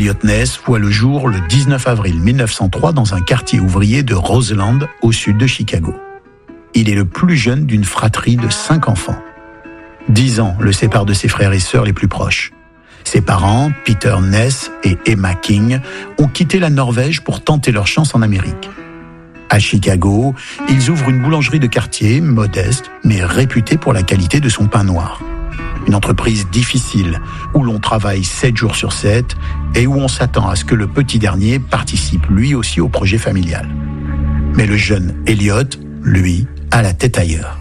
Elliot Ness voit le jour le 19 avril 1903 dans un quartier ouvrier de Roseland, au sud de Chicago. Il est le plus jeune d'une fratrie de 5 enfants. 10 ans le séparent de ses frères et sœurs les plus proches. Ses parents, Peter Ness et Emma King, ont quitté la Norvège pour tenter leur chance en Amérique. À Chicago, ils ouvrent une boulangerie de quartier, modeste, mais réputée pour la qualité de son pain noir. Une entreprise difficile, où l'on travaille 7 jours sur 7 et où on s'attend à ce que le petit dernier participe lui aussi au projet familial. Mais le jeune Elliot, lui, a la tête ailleurs.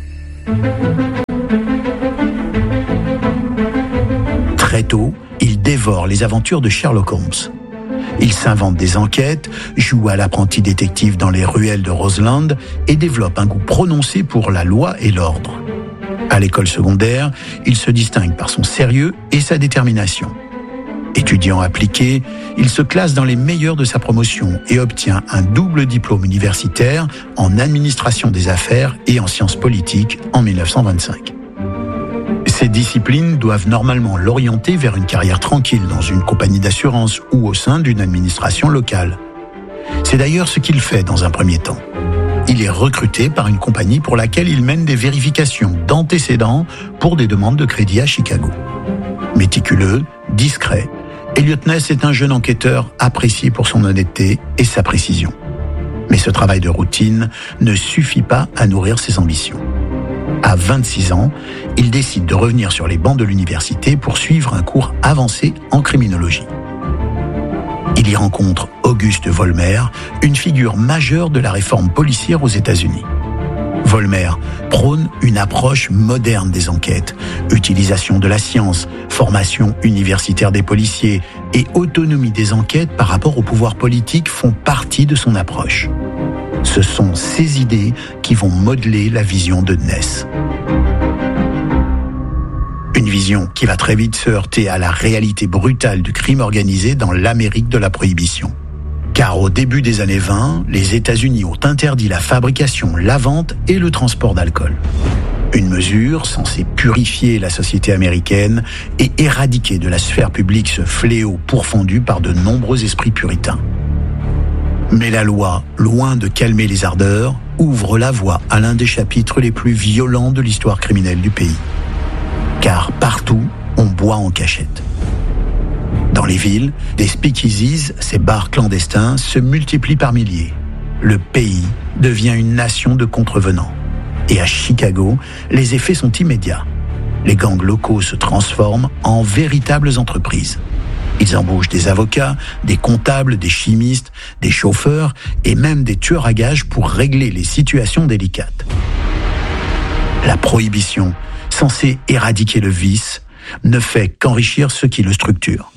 Très tôt, il dévore les aventures de Sherlock Holmes. Il s'invente des enquêtes, joue à l'apprenti détective dans les ruelles de Roseland et développe un goût prononcé pour la loi et l'ordre. À l'école secondaire, il se distingue par son sérieux et sa détermination. Étudiant appliqué, il se classe dans les meilleurs de sa promotion et obtient un double diplôme universitaire en administration des affaires et en sciences politiques en 1925. Ces disciplines doivent normalement l'orienter vers une carrière tranquille dans une compagnie d'assurance ou au sein d'une administration locale. C'est d'ailleurs ce qu'il fait dans un premier temps. Il est recruté par une compagnie pour laquelle il mène des vérifications d'antécédents pour des demandes de crédit à Chicago. Méticuleux, discret, Elliot Ness est un jeune enquêteur apprécié pour son honnêteté et sa précision. Mais ce travail de routine ne suffit pas à nourrir ses ambitions. À 26 ans, il décide de revenir sur les bancs de l'université pour suivre un cours avancé en criminologie. Il y rencontre Auguste Vollmer, une figure majeure de la réforme policière aux États-Unis. Vollmer prône une approche moderne des enquêtes, utilisation de la science, formation universitaire des policiers et autonomie des enquêtes par rapport au pouvoir politique font partie de son approche. Ce sont ces idées qui vont modeler la vision de Ness. Une vision qui va très vite se heurter à la réalité brutale du crime organisé dans l'Amérique de la Prohibition. Car au début des années 20, les États-Unis ont interdit la fabrication, la vente et le transport d'alcool. Une mesure censée purifier la société américaine et éradiquer de la sphère publique ce fléau pourfendu par de nombreux esprits puritains. Mais la loi, loin de calmer les ardeurs, ouvre la voie à l'un des chapitres les plus violents de l'histoire criminelle du pays. Car partout, on boit en cachette. Dans les villes, des speakeasies, ces bars clandestins, se multiplient par milliers. Le pays devient une nation de contrevenants. Et à Chicago, les effets sont immédiats. Les gangs locaux se transforment en véritables entreprises. Ils embauchent des avocats, des comptables, des chimistes, des chauffeurs et même des tueurs à gages pour régler les situations délicates. La prohibition, censée éradiquer le vice, ne fait qu'enrichir ceux qui le structurent.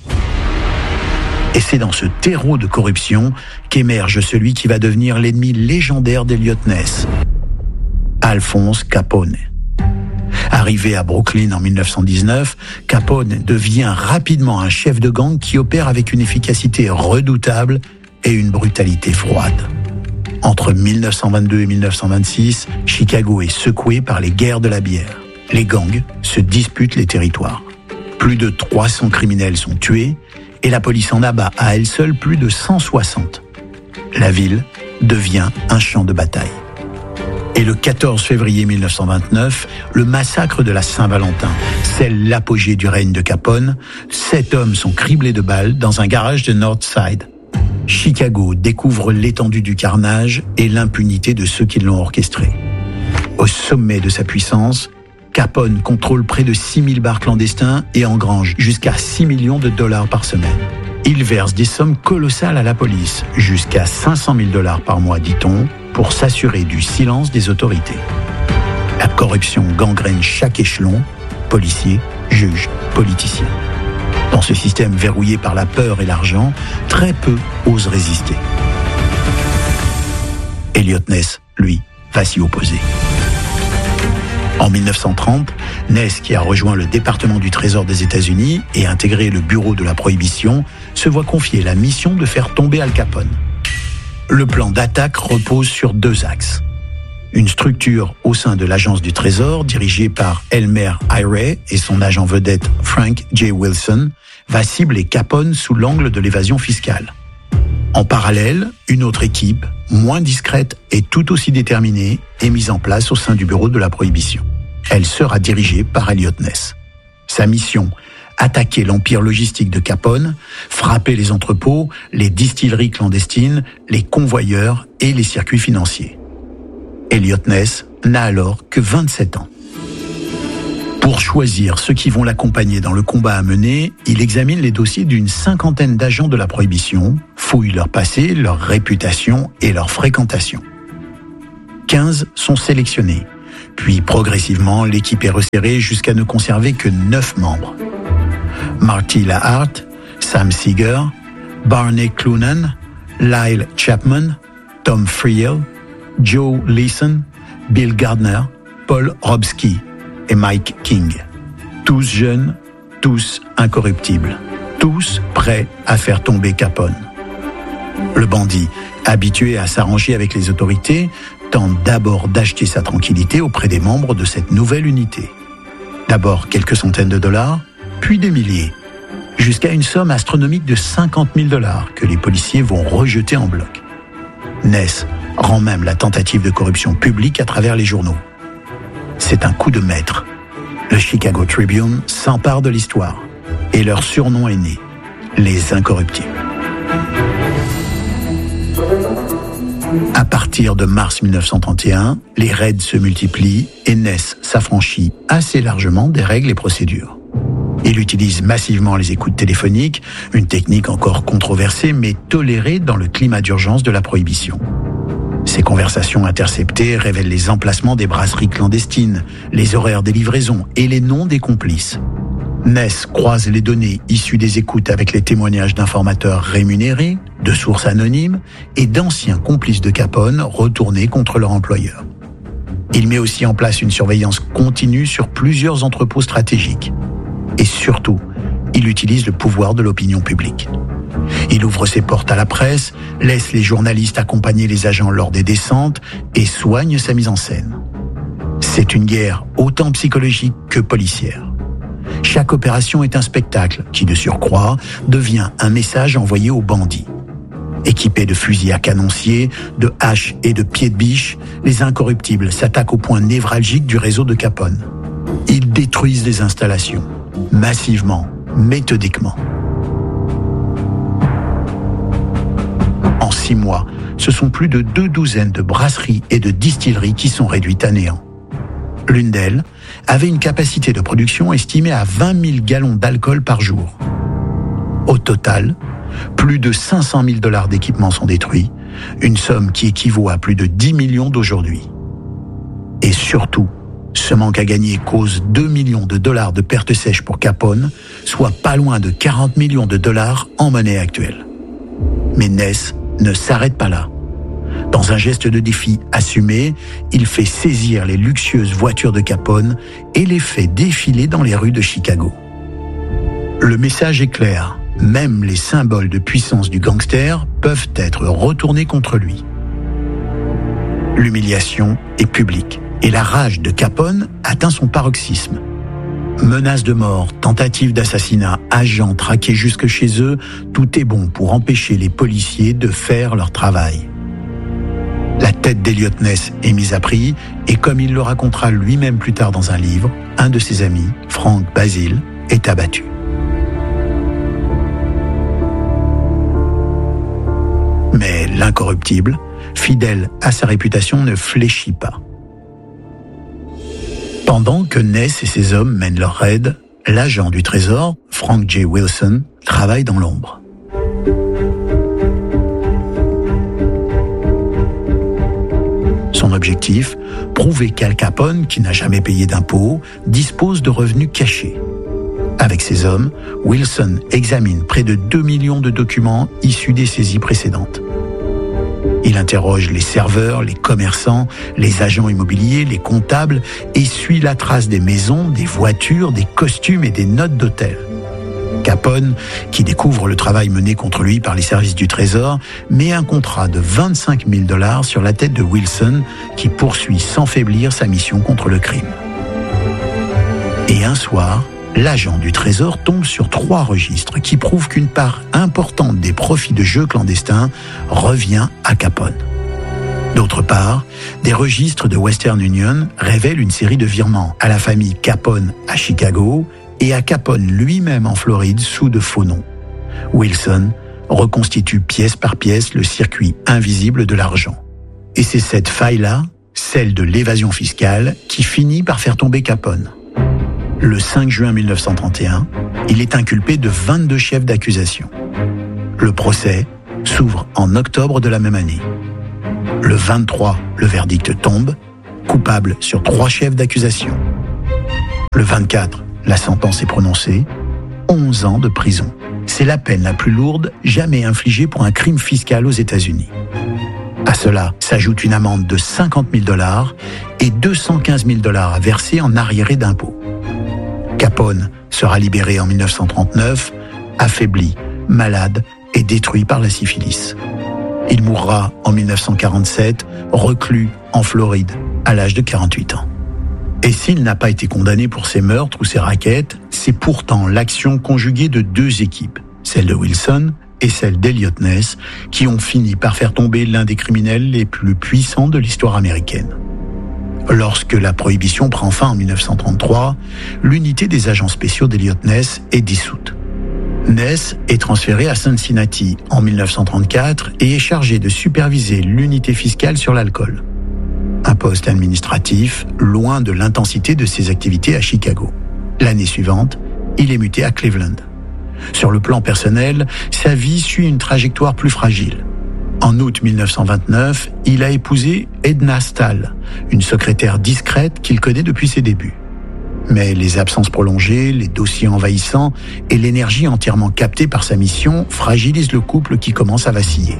Et c'est dans ce terreau de corruption qu'émerge celui qui va devenir l'ennemi légendaire d'Elliot Ness, Alphonse Capone. Arrivé à Brooklyn en 1919, Capone devient rapidement un chef de gang qui opère avec une efficacité redoutable et une brutalité froide. Entre 1922 et 1926, Chicago est secoué par les guerres de la bière. Les gangs se disputent les territoires. Plus de 300 criminels sont tués et la police en abat à elle seule plus de 160. La ville devient un champ de bataille. Et le 14 février 1929, le massacre de la Saint-Valentin scelle l'apogée du règne de Capone. 7 hommes sont criblés de balles dans un garage de Northside. Chicago découvre l'étendue du carnage et l'impunité de ceux qui l'ont orchestré. Au sommet de sa puissance, Capone contrôle près de 6000 bars clandestins et engrange jusqu'à 6 millions de dollars par semaine. Il verse des sommes colossales à la police, jusqu'à 500 000 dollars par mois, dit-on, pour s'assurer du silence des autorités. La corruption gangrène chaque échelon, policiers, juges, politiciens. Dans ce système verrouillé par la peur et l'argent, très peu osent résister. Elliot Ness, lui, va s'y opposer. En 1930, Ness, qui a rejoint le département du Trésor des États-Unis et intégré le bureau de la Prohibition, se voit confier la mission de faire tomber Al Capone. Le plan d'attaque repose sur 2 axes. Une structure au sein de l'agence du Trésor dirigée par Elmer Ira et son agent vedette Frank J. Wilson, va cibler Capone sous l'angle de l'évasion fiscale. En parallèle, une autre équipe, moins discrète et tout aussi déterminée, est mise en place au sein du bureau de la Prohibition. Elle sera dirigée par Eliot Ness. Sa mission, attaquer l'empire logistique de Capone, frapper les entrepôts, les distilleries clandestines, les convoyeurs et les circuits financiers. Eliot Ness n'a alors que 27 ans. Pour choisir ceux qui vont l'accompagner dans le combat à mener, il examine les dossiers d'une 50aine d'agents de la Prohibition, fouille leur passé, leur réputation et leur fréquentation. 15 sont sélectionnés, puis progressivement l'équipe est resserrée jusqu'à ne conserver que 9 membres. Marty Lahart, Sam Seeger, Barney Clunan, Lyle Chapman, Tom Friel, Joe Leeson, Bill Gardner, Paul Robsky et Mike King. Tous jeunes, tous incorruptibles, tous prêts à faire tomber Capone. Le bandit, habitué à s'arranger avec les autorités, tente d'abord d'acheter sa tranquillité auprès des membres de cette nouvelle unité. D'abord quelques centaines de dollars, puis des milliers, jusqu'à une somme astronomique de 50 000 $ que les policiers vont rejeter en bloc. Ness rend même la tentative de corruption publique à travers les journaux. C'est un coup de maître. Le Chicago Tribune s'empare de l'histoire et leur surnom est né, les Incorruptibles. À partir de mars 1931, les raids se multiplient et Ness s'affranchit assez largement des règles et procédures. Il utilise massivement les écoutes téléphoniques, une technique encore controversée mais tolérée dans le climat d'urgence de la Prohibition. Ces conversations interceptées révèlent les emplacements des brasseries clandestines, les horaires des livraisons et les noms des complices. Ness croise les données issues des écoutes avec les témoignages d'informateurs rémunérés, de sources anonymes et d'anciens complices de Capone retournés contre leur employeur. Il met aussi en place une surveillance continue sur plusieurs entrepôts stratégiques. Et surtout, il utilise le pouvoir de l'opinion publique. Il ouvre ses portes à la presse, laisse les journalistes accompagner les agents lors des descentes et soigne sa mise en scène. C'est une guerre autant psychologique que policière. Chaque opération est un spectacle qui, de surcroît, devient un message envoyé aux bandits. Équipés de fusils à canoncier, de haches et de pieds de biche, les Incorruptibles s'attaquent au point névralgique du réseau de Capone. Ils détruisent les installations, massivement, méthodiquement. En 6 mois, ce sont plus de 2 douzaines de brasseries et de distilleries qui sont réduites à néant. L'une d'elles avait une capacité de production estimée à 20 000 gallons d'alcool par jour. Au total, plus de 500 000 $ d'équipements sont détruits, une somme qui équivaut à plus de 10 millions d'aujourd'hui. Et surtout, ce manque à gagner cause 2 millions de $ de pertes sèches pour Capone, soit pas loin de 40 millions de $ en monnaie actuelle. Mais Ness ne s'arrête pas là. Dans un geste de défi assumé, il fait saisir les luxueuses voitures de Capone et les fait défiler dans les rues de Chicago. Le message est clair, même les symboles de puissance du gangster peuvent être retournés contre lui. L'humiliation est publique et la rage de Capone atteint son paroxysme. Menaces de mort, tentatives d'assassinat, agents traqués jusque chez eux, tout est bon pour empêcher les policiers de faire leur travail. La tête d'Eliot Ness est mise à prix et comme il le racontera lui-même plus tard dans un livre, un de ses amis, Frank Basile, est abattu. Mais l'incorruptible, fidèle à sa réputation, ne fléchit pas. Pendant que Ness et ses hommes mènent leur raid, l'agent du Trésor, Frank J. Wilson, travaille dans l'ombre. Son objectif, prouver qu'Al Capone, qui n'a jamais payé d'impôts, dispose de revenus cachés. Avec ses hommes, Wilson examine près de 2 millions de documents issus des saisies précédentes. Il interroge les serveurs, les commerçants, les agents immobiliers, les comptables et suit la trace des maisons, des voitures, des costumes et des notes d'hôtel. Capone, qui découvre le travail mené contre lui par les services du Trésor, met un contrat de 25 000 $ sur la tête de Wilson, qui poursuit sans faiblir sa mission contre le crime. Et un soir, l'agent du Trésor tombe sur 3 registres qui prouvent qu'une part importante des profits de jeux clandestins revient à Capone. D'autre part, des registres de Western Union révèlent une série de virements à la famille Capone à Chicago et à Capone lui-même en Floride sous de faux noms. Wilson reconstitue pièce par pièce le circuit invisible de l'argent. Et c'est cette faille-là, celle de l'évasion fiscale, qui finit par faire tomber Capone. Le 5 juin 1931, il est inculpé de 22 chefs d'accusation. Le procès s'ouvre en octobre de la même année. Le 23, le verdict tombe, coupable sur 3 chefs d'accusation. Le 24, la sentence est prononcée, 11 ans de prison. C'est la peine la plus lourde jamais infligée pour un crime fiscal aux États-Unis. À cela s'ajoute une amende de $50 000 et $215 000 à verser en arriérés d'impôts. Capone sera libéré en 1939, affaibli, malade et détruit par la syphilis. Il mourra en 1947, reclus en Floride, à l'âge de 48 ans. Et s'il n'a pas été condamné pour ses meurtres ou ses rackets, c'est pourtant l'action conjuguée de 2 équipes, celle de Wilson et celle d'Eliot Ness, qui ont fini par faire tomber l'un des criminels les plus puissants de l'histoire américaine. Lorsque la prohibition prend fin en 1933, l'unité des agents spéciaux d'Eliot Ness est dissoute. Ness est transféré à Cincinnati en 1934 et est chargé de superviser l'unité fiscale sur l'alcool. Un poste administratif loin de l'intensité de ses activités à Chicago. L'année suivante, il est muté à Cleveland. Sur le plan personnel, sa vie suit une trajectoire plus fragile. En août 1929, il a épousé Edna Stahl, une secrétaire discrète qu'il connaît depuis ses débuts. Mais les absences prolongées, les dossiers envahissants et l'énergie entièrement captée par sa mission fragilisent le couple qui commence à vaciller.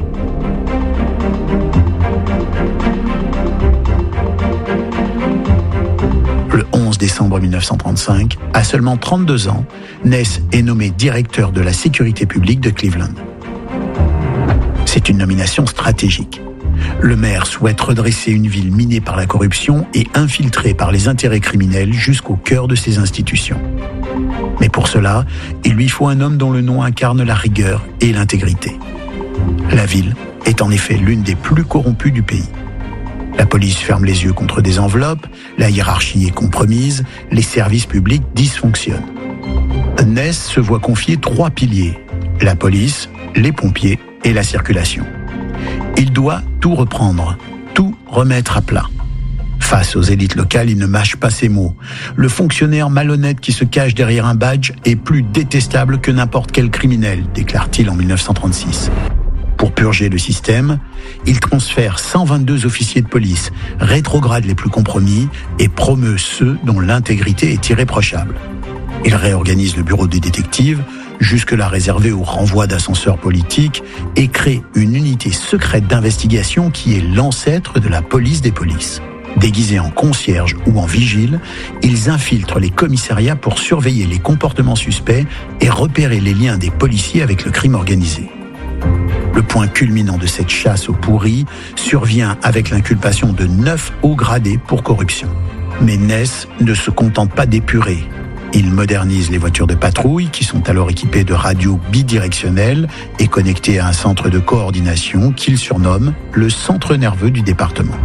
Le 11 décembre 1935, à seulement 32 ans, Ness est nommé directeur de la sécurité publique de Cleveland. C'est une nomination stratégique. Le maire souhaite redresser une ville minée par la corruption et infiltrée par les intérêts criminels jusqu'au cœur de ses institutions. Mais pour cela, il lui faut un homme dont le nom incarne la rigueur et l'intégrité. La ville est en effet l'une des plus corrompues du pays. La police ferme les yeux contre des enveloppes, la hiérarchie est compromise, les services publics dysfonctionnent. Ness se voit confier 3 piliers, la police, les pompiers et la circulation. Il doit tout reprendre, tout remettre à plat. Face aux élites locales, il ne mâche pas ses mots. Le fonctionnaire malhonnête qui se cache derrière un badge est plus détestable que n'importe quel criminel, déclare-t-il en 1936. Pour purger le système, il transfère 122 officiers de police, rétrograde les plus compromis et promeut ceux dont l'intégrité est irréprochable. Il réorganise le bureau des détectives, jusque-là réservé au renvoi d'ascenseurs politiques, et crée une unité secrète d'investigation qui est l'ancêtre de la police des polices. Déguisés en concierges ou en vigiles, ils infiltrent les commissariats pour surveiller les comportements suspects et repérer les liens des policiers avec le crime organisé. Le point culminant de cette chasse aux pourris survient avec l'inculpation de 9 hauts gradés pour corruption. Mais Ness ne se contente pas d'épurer. Il modernise les voitures de patrouille qui sont alors équipées de radios bidirectionnelles et connectées à un centre de coordination qu'il surnomme le centre nerveux du département.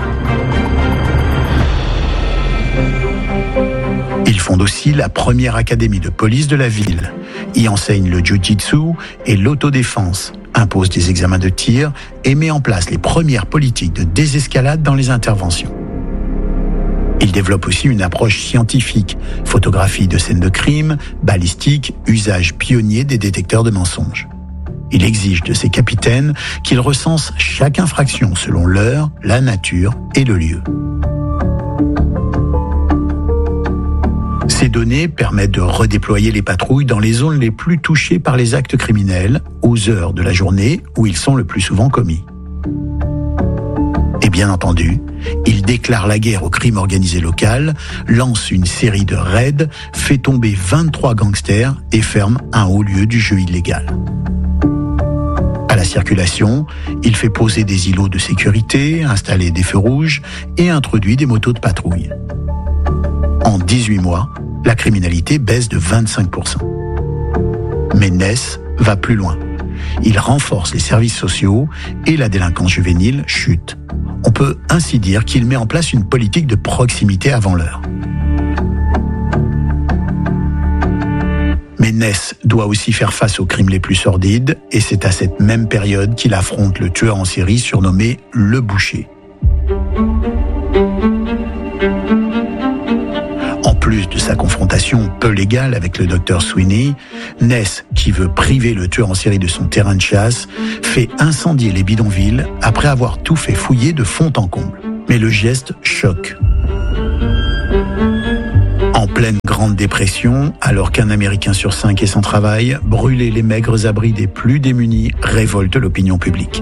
Il fonde aussi la première académie de police de la ville, y enseigne le jiu-jitsu et l'autodéfense, impose des examens de tir et met en place les premières politiques de désescalade dans les interventions. Il développe aussi une approche scientifique, photographie de scènes de crime, balistique, usage pionnier des détecteurs de mensonges. Il exige de ses capitaines qu'ils recensent chaque infraction selon l'heure, la nature et le lieu. Ces données permettent de redéployer les patrouilles dans les zones les plus touchées par les actes criminels, aux heures de la journée où ils sont le plus souvent commis. Et bien entendu, il déclare la guerre au crime organisé local, lance une série de raids, fait tomber 23 gangsters et ferme un haut lieu du jeu illégal. À la circulation, il fait poser des îlots de sécurité, installer des feux rouges et introduit des motos de patrouille. En 18 mois, La criminalité baisse de 25%. Mais Ness va plus loin. Il renforce les services sociaux et la délinquance juvénile chute. On peut ainsi dire qu'il met en place une politique de proximité avant l'heure. Mais Ness doit aussi faire face aux crimes les plus sordides, et c'est à cette même période qu'il affronte le tueur en série surnommé Le Boucher. En plus de sa confrontation peu légale avec le docteur Sweeney, Ness, qui veut priver le tueur en série de son terrain de chasse, fait incendier les bidonvilles après avoir tout fait fouiller de fond en comble. Mais le geste choque. En pleine Grande Dépression, alors qu'un Américain sur 5 est sans travail, brûler les maigres abris des plus démunis révolte l'opinion publique.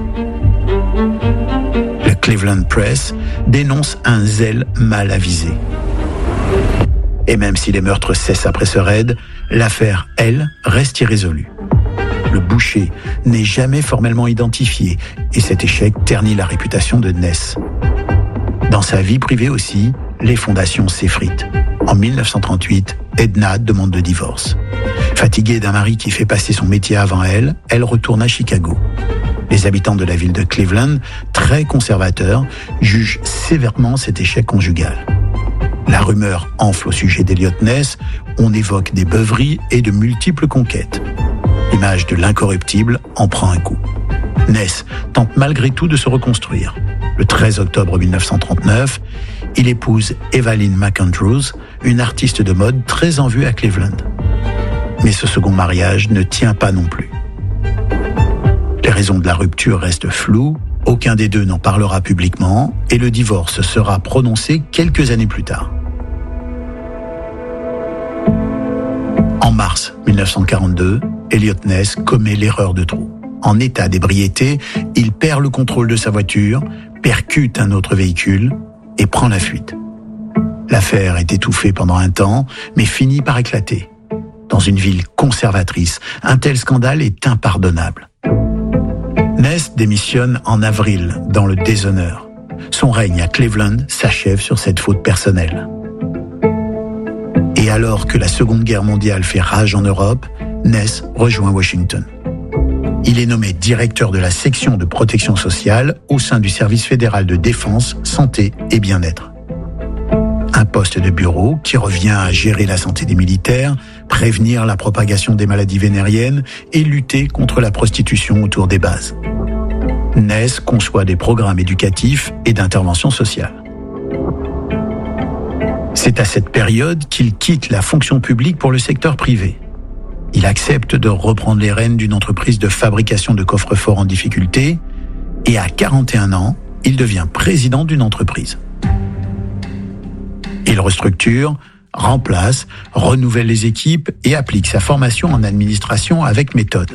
Le Cleveland Press dénonce un zèle mal avisé. Et même si les meurtres cessent après ce raid, l'affaire, elle, reste irrésolue. Le Boucher n'est jamais formellement identifié et cet échec ternit la réputation de Ness. Dans sa vie privée aussi, les fondations s'effritent. En 1938, Edna demande le divorce. Fatiguée d'un mari qui fait passer son métier avant elle, elle retourne à Chicago. Les habitants de la ville de Cleveland, très conservateurs, jugent sévèrement cet échec conjugal. La rumeur enfle au sujet d'Elliot Ness, on évoque des beuveries et de multiples conquêtes. L'image de l'incorruptible en prend un coup. Ness tente malgré tout de se reconstruire. Le 13 octobre 1939, il épouse Evelyn McAndrews, une artiste de mode très en vue à Cleveland. Mais ce second mariage ne tient pas non plus. Les raisons de la rupture restent floues, aucun des deux n'en parlera publiquement et le divorce sera prononcé quelques années plus tard. En mars 1942, Elliot Ness commet l'erreur de trop. En état d'ébriété, il perd le contrôle de sa voiture, percute un autre véhicule et prend la fuite. L'affaire est étouffée pendant un temps, mais finit par éclater. Dans une ville conservatrice, un tel scandale est impardonnable. Ness démissionne en avril, dans le déshonneur. Son règne à Cleveland s'achève sur cette faute personnelle. Et alors que la Seconde Guerre mondiale fait rage en Europe, Ness rejoint Washington. Il est nommé directeur de la section de protection sociale au sein du service fédéral de défense, santé et bien-être. Un poste de bureau qui revient à gérer la santé des militaires, prévenir la propagation des maladies vénériennes et lutter contre la prostitution autour des bases. Ness conçoit des programmes éducatifs et d'intervention sociale. C'est à cette période qu'il quitte la fonction publique pour le secteur privé. Il accepte de reprendre les rênes d'une entreprise de fabrication de coffres-forts en difficulté et à 41 ans, il devient président d'une entreprise. Il restructure, remplace, renouvelle les équipes et applique sa formation en administration avec méthode.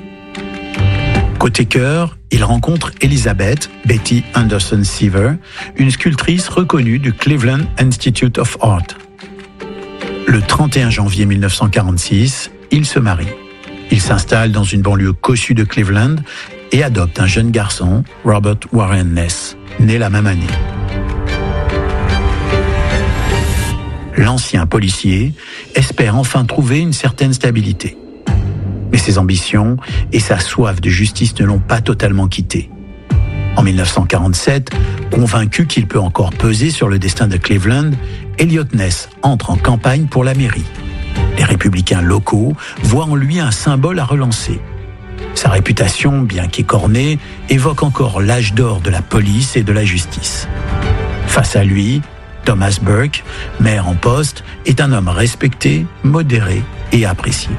Côté cœur, il rencontre Elizabeth Betty Anderson Seaver, une sculptrice reconnue du Cleveland Institute of Art. Le 31 janvier 1946, il se marie. Il s'installe dans une banlieue cossue de Cleveland et adopte un jeune garçon, Robert Warren Ness, né la même année. L'ancien policier espère enfin trouver une certaine stabilité. Mais ses ambitions et sa soif de justice ne l'ont pas totalement quitté. En 1947, convaincu qu'il peut encore peser sur le destin de Cleveland, Elliot Ness entre en campagne pour la mairie. Les républicains locaux voient en lui un symbole à relancer. Sa réputation, bien qu'écornée, évoque encore l'âge d'or de la police et de la justice. Face à lui, Thomas Burke, maire en poste, est un homme respecté, modéré et apprécié.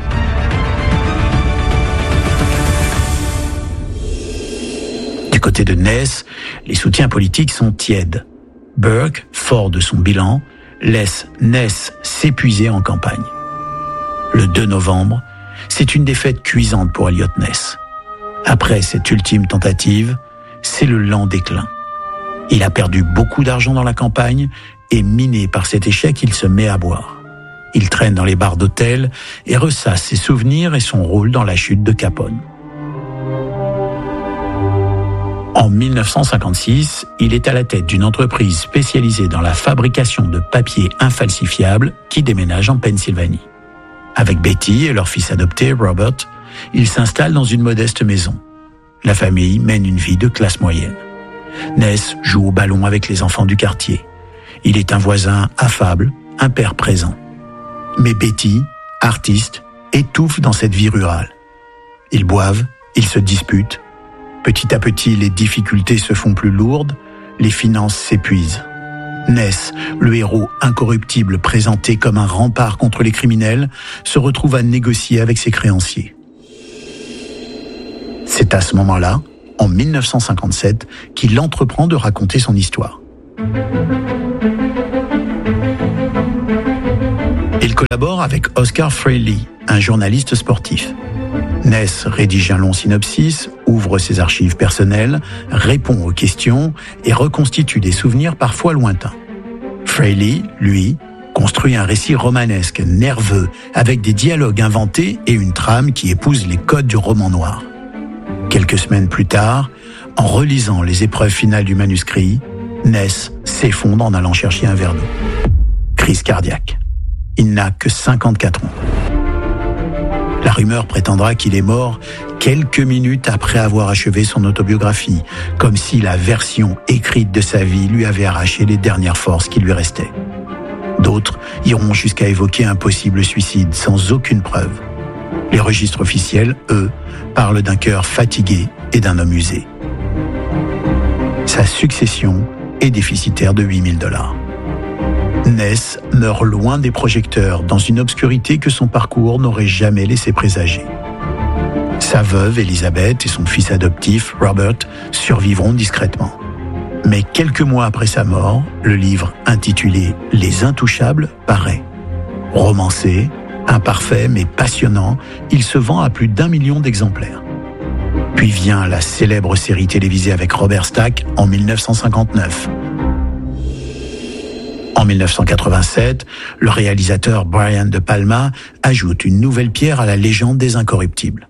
Du côté de Ness, les soutiens politiques sont tièdes. Burke, fort de son bilan, laisse Ness s'épuiser en campagne. Le 2 novembre, c'est une défaite cuisante pour Elliot Ness. Après cette ultime tentative, c'est le lent déclin. Il a perdu beaucoup d'argent dans la campagne et miné par cet échec, il se met à boire. Il traîne dans les bars d'hôtel et ressasse ses souvenirs et son rôle dans la chute de Capone. En 1956, il est à la tête d'une entreprise spécialisée dans la fabrication de papier infalsifiable qui déménage en Pennsylvanie. Avec Betty et leur fils adopté, Robert, ils s'installent dans une modeste maison. La famille mène une vie de classe moyenne. Ness joue au ballon avec les enfants du quartier. Il est un voisin affable, un père présent. Mais Betty, artiste, étouffe dans cette vie rurale. Ils boivent, ils se disputent. Petit à petit, les difficultés se font plus lourdes, les finances s'épuisent. Ness, le héros incorruptible présenté comme un rempart contre les criminels, se retrouve à négocier avec ses créanciers. C'est à ce moment-là, en 1957, qu'il entreprend de raconter son histoire. Il collabore avec Oscar Fraley, un journaliste sportif. Ness rédige un long synopsis, ouvre ses archives personnelles, répond aux questions et reconstitue des souvenirs parfois lointains. Fraley, lui, construit un récit romanesque, nerveux, avec des dialogues inventés et une trame qui épouse les codes du roman noir. Quelques semaines plus tard, en relisant les épreuves finales du manuscrit, Ness s'effondre en allant chercher un verre d'eau. Crise cardiaque. Il n'a que 54 ans. La rumeur prétendra qu'il est mort quelques minutes après avoir achevé son autobiographie, comme si la version écrite de sa vie lui avait arraché les dernières forces qui lui restaient. D'autres iront jusqu'à évoquer un possible suicide sans aucune preuve. Les registres officiels, eux, parlent d'un cœur fatigué et d'un homme usé. Sa succession est déficitaire de $8 000. Ness meurt loin des projecteurs, dans une obscurité que son parcours n'aurait jamais laissé présager. Sa veuve, Elizabeth, et son fils adoptif, Robert, survivront discrètement. Mais quelques mois après sa mort, le livre intitulé « Les Intouchables » paraît. Romancé, imparfait mais passionnant, il se vend à plus d'1 million d'exemplaires. Puis vient la célèbre série télévisée avec Robert Stack en 1959. En 1987, le réalisateur Brian De Palma ajoute une nouvelle pierre à la légende des Incorruptibles.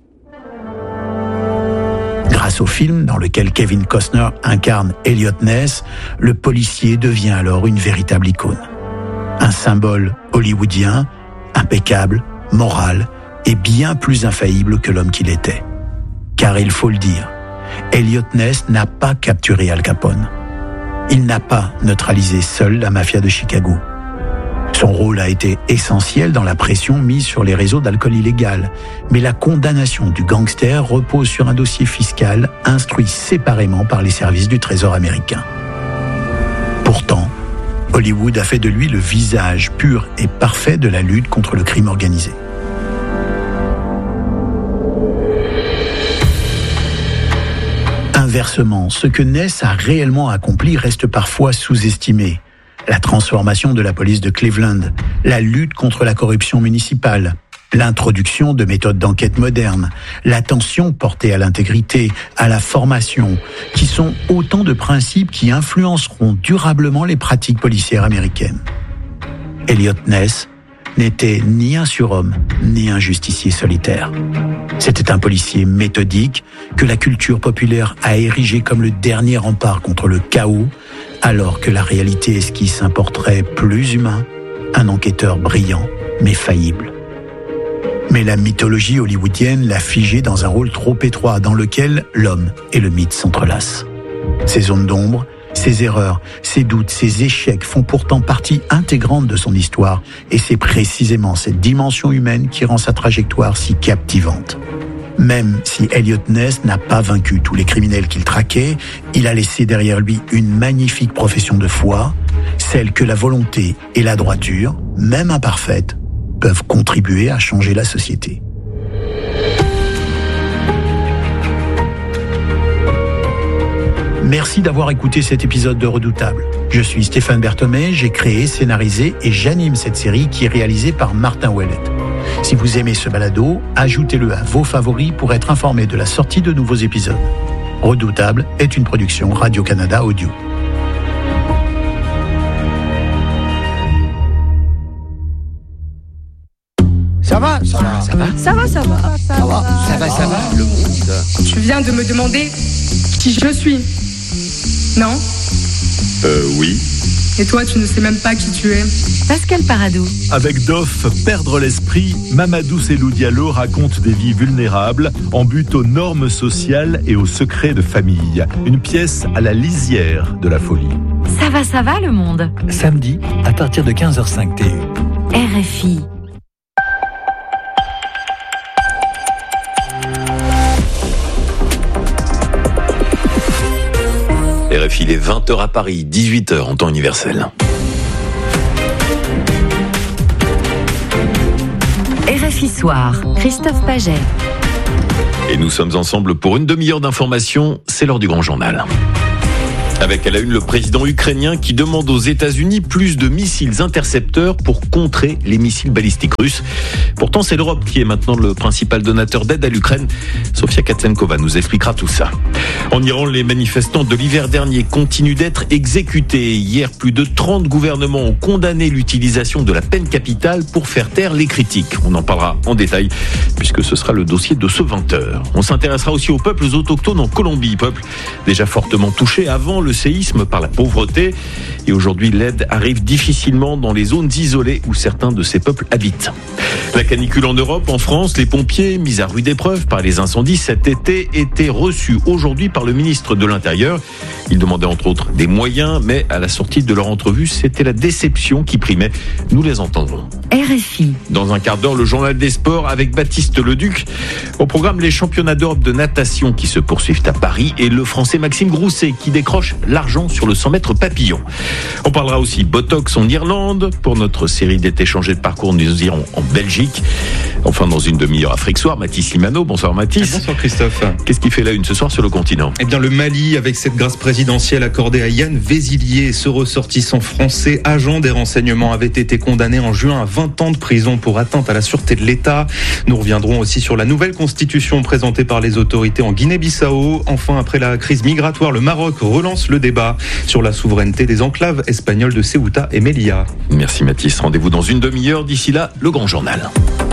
Grâce au film dans lequel Kevin Costner incarne Elliot Ness, le policier devient alors une véritable icône. Un symbole hollywoodien, impeccable, moral et bien plus infaillible que l'homme qu'il était. Car il faut le dire, Elliot Ness n'a pas capturé Al Capone. Il n'a pas neutralisé seul la mafia de Chicago. Son rôle a été essentiel dans la pression mise sur les réseaux d'alcool illégal, mais la condamnation du gangster repose sur un dossier fiscal instruit séparément par les services du Trésor américain. Pourtant, Hollywood a fait de lui le visage pur et parfait de la lutte contre le crime organisé. Inversement, ce que Ness a réellement accompli reste parfois sous-estimé. La transformation de la police de Cleveland, la lutte contre la corruption municipale, l'introduction de méthodes d'enquête modernes, l'attention portée à l'intégrité, à la formation, qui sont autant de principes qui influenceront durablement les pratiques policières américaines. Elliot Ness n'était ni un surhomme, ni un justicier solitaire. C'était un policier méthodique que la culture populaire a érigé comme le dernier rempart contre le chaos, alors que la réalité esquisse un portrait plus humain, un enquêteur brillant mais faillible. Mais la mythologie hollywoodienne l'a figé dans un rôle trop étroit dans lequel l'homme et le mythe s'entrelacent. Ces zones d'ombre, ses erreurs, ses doutes, ses échecs font pourtant partie intégrante de son histoire et c'est précisément cette dimension humaine qui rend sa trajectoire si captivante. Même si Elliot Ness n'a pas vaincu tous les criminels qu'il traquait, il a laissé derrière lui une magnifique profession de foi, celle que la volonté et la droiture, même imparfaites, peuvent contribuer à changer la société. Merci d'avoir écouté cet épisode de Redoutable. Je suis Stéphane Berthomé, j'ai créé, scénarisé et j'anime cette série qui est réalisée par Martin Ouellet. Si vous aimez ce balado, ajoutez-le à vos favoris pour être informé de la sortie de nouveaux épisodes. Redoutable est une production Radio-Canada Audio. Ça va. Le monde. Tu viens de me demander qui je suis. Non ? Oui. Et toi, tu ne sais même pas qui tu es. Pascal Paradou. Avec Doff, Perdre l'esprit, Mamadou Selou Diallo raconte des vies vulnérables en but aux normes sociales et aux secrets de famille. Une pièce à la lisière de la folie. Ça va le monde. Samedi, à partir de 15h05 TU. RFI. RFI, il est 20h à Paris, 18h en temps universel. RFI Soir, Christophe Paget. Et nous sommes ensemble pour une demi-heure d'information, c'est l'heure du grand journal. Avec à la une le président ukrainien qui demande aux États-Unis plus de missiles intercepteurs pour contrer les missiles balistiques russes. Pourtant, c'est l'Europe qui est maintenant le principal donateur d'aide à l'Ukraine. Sofia Katsenkova nous expliquera tout ça. En Iran, les manifestants de l'hiver dernier continuent d'être exécutés. Hier, plus de 30 gouvernements ont condamné l'utilisation de la peine capitale pour faire taire les critiques. On en parlera en détail puisque ce sera le dossier de ce 20h. On s'intéressera aussi aux peuples autochtones en Colombie, peuple déjà fortement touché avant le séisme par la pauvreté. Et aujourd'hui, l'aide arrive difficilement dans les zones isolées où certains de ces peuples habitent. La canicule en Europe, en France, les pompiers, mis à rude épreuve par les incendies cet été, étaient reçus aujourd'hui par le ministre de l'Intérieur. Il demandait entre autres des moyens, mais à la sortie de leur entrevue, c'était la déception qui primait. Nous les entendrons. RFI. Dans un quart d'heure, le journal des sports avec Baptiste Leduc. Au programme, les championnats d'Europe de natation qui se poursuivent à Paris et le Français Maxime Grousset qui décroche l'argent sur le 100 mètres papillon. On parlera aussi Botox en Irlande. Pour notre série d'été changé de parcours, nous irons en Belgique. Enfin, dans une demi-heure, Afrique Soir, Mathis Limano. Bonsoir Mathis. Bonsoir Christophe. Qu'est-ce qui fait la une ce soir sur le continent ? Eh bien, le Mali, avec cette grâce présidentielle accordée à Yann Vézilier, ce ressortissant français, agent des renseignements, avait été condamné en juin à 20 ans de prison pour atteinte à la sûreté de l'État. Nous reviendrons aussi sur la nouvelle constitution présentée par les autorités en Guinée-Bissau. Enfin, après la crise migratoire, le Maroc relance le débat sur la souveraineté des enclaves espagnoles de Ceuta et Melilla. Merci Mathis. Rendez-vous dans une demi-heure. D'ici là, le grand journal.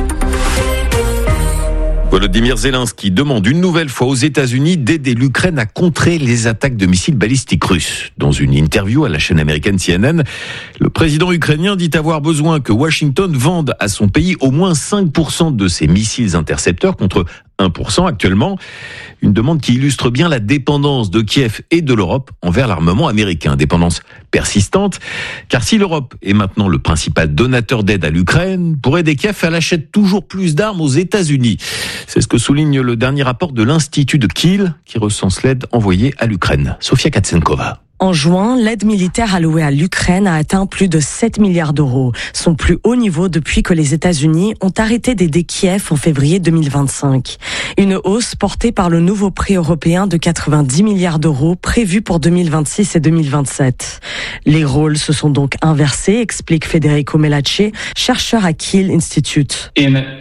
Volodymyr Zelensky demande une nouvelle fois aux États-Unis d'aider l'Ukraine à contrer les attaques de missiles balistiques russes. Dans une interview à la chaîne américaine CNN, le président ukrainien dit avoir besoin que Washington vende à son pays au moins 5% de ses missiles intercepteurs contre 1% actuellement. Une demande qui illustre bien la dépendance de Kiev et de l'Europe envers l'armement américain. Dépendance persistante, car si l'Europe est maintenant le principal donateur d'aide à l'Ukraine, pour aider Kiev, elle achète toujours plus d'armes aux États-Unis. C'est ce que souligne le dernier rapport de l'Institut de Kiel, qui recense l'aide envoyée à l'Ukraine. Sofia Katsenkova. En juin, l'aide militaire allouée à l'Ukraine a atteint plus de 7 milliards d'euros, son plus haut niveau depuis que les États-Unis ont arrêté d'aider Kiev en février 2025. Une hausse portée par le nouveau prix européen de 90 milliards d'euros prévu pour 2026 et 2027. Les rôles se sont donc inversés, explique Federico Melacci, chercheur à Kiel Institute.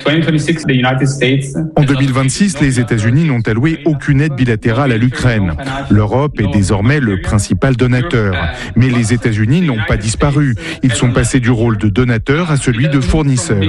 En 2026, les États-Unis n'ont alloué aucune aide bilatérale à l'Ukraine. L'Europe est désormais le principal donateur. Mais les États-Unis n'ont pas disparu. Ils sont passés du rôle de donateur à celui de fournisseur.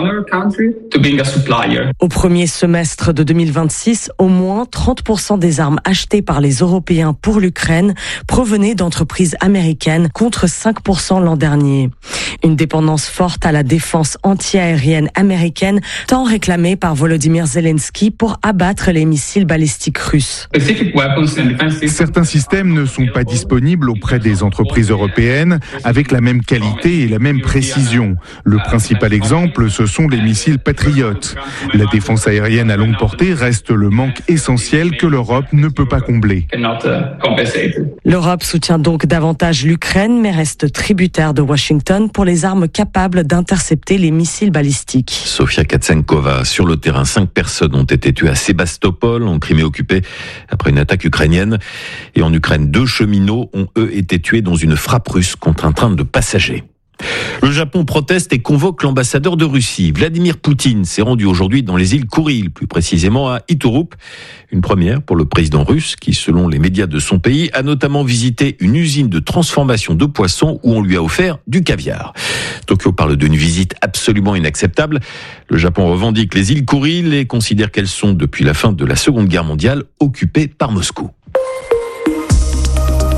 Au premier semestre de 2026, au moins 30% des armes achetées par les Européens pour l'Ukraine provenaient d'entreprises américaines contre 5% l'an dernier. Une dépendance forte à la défense anti-aérienne américaine, tant réclamée par Volodymyr Zelensky pour abattre les missiles balistiques russes. Certains systèmes ne sont pas disponibles auprès des entreprises européennes avec la même qualité et la même précision. Le principal exemple, ce sont les missiles Patriot. La défense aérienne à longue portée reste le manque essentiel que l'Europe ne peut pas combler. L'Europe soutient donc davantage l'Ukraine, mais reste tributaire de Washington pour les armes capables d'intercepter les missiles balistiques. Sofia Katsenkova. Sur le terrain, 5 personnes ont été tuées à Sébastopol, en Crimée occupée, après une attaque ukrainienne. Et en Ukraine, 2 cheminots ont eux été tués dans une frappe russe contre un train de passagers. Le Japon proteste et convoque l'ambassadeur de Russie. Vladimir Poutine s'est rendu aujourd'hui dans les îles Kouril, plus précisément à Iturup. Une première pour le président russe qui, selon les médias de son pays, a notamment visité une usine de transformation de poissons où on lui a offert du caviar. Tokyo parle d'une visite absolument inacceptable. Le Japon revendique les îles Kouril et considère qu'elles sont, depuis la fin de la Seconde Guerre mondiale, occupées par Moscou.